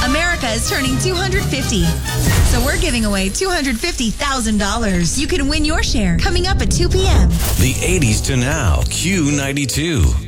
America is turning 250. So we're giving away $250,000. You can win your share coming up at 2 p.m. The 80s to now, Q92.